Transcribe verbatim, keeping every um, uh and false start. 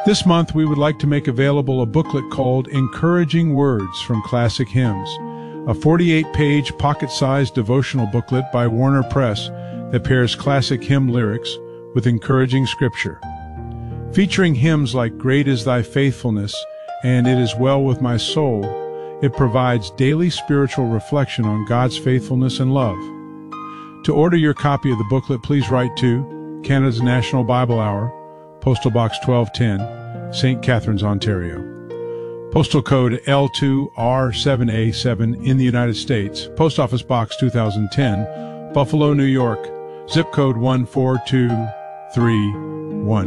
This month, we would like to make available a booklet called Encouraging Words from Classic Hymns, a forty-eight page pocket-sized devotional booklet by Warner Press that pairs classic hymn lyrics with encouraging scripture. Featuring hymns like Great is Thy Faithfulness and It Is Well With My Soul, it provides daily spiritual reflection on God's faithfulness and love. To order your copy of the booklet, please write to Canada's National Bible Hour, Postal Box twelve ten, Saint Catharines, Ontario. Postal code L two R seven A seven in the United States. Post Office Box two thousand ten, Buffalo, New York. Zip code one four two three